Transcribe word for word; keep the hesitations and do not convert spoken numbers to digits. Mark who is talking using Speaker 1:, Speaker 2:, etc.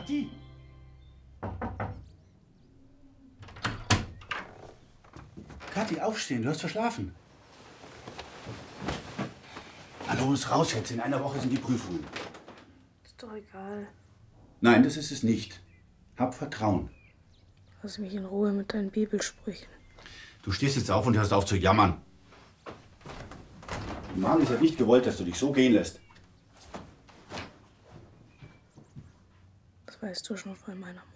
Speaker 1: Kathi! Kathi, aufstehen, du hast verschlafen. Na los, raus jetzt. In einer Woche sind die Prüfungen.
Speaker 2: Ist doch egal.
Speaker 1: Nein, das ist es nicht. Hab Vertrauen.
Speaker 2: Lass mich in Ruhe mit deinen Bibelsprüchen.
Speaker 1: Du stehst jetzt auf und hörst auf zu jammern. Die Marlies hat nicht gewollt, dass du dich so gehen lässt.
Speaker 2: Das weißt du schon von meiner Mutter.